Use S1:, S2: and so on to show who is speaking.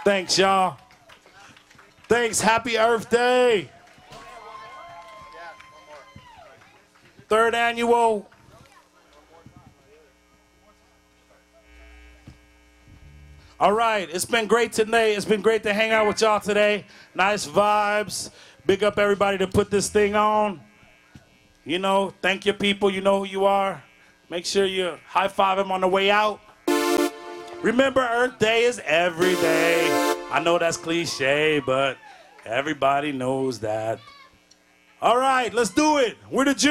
S1: Thanks, y'all. Thanks. Happy Earth Day. Third annual. All right. It's been great today. It's been great to hang out with y'all today. Nice vibes. Big up everybody to put this thing on. You know, thank your people. You know who you are. Make sure you high-five them on the way out. Remember, Earth Day is every day. I know that's cliche, but everybody knows that. All right, let's do it. We're the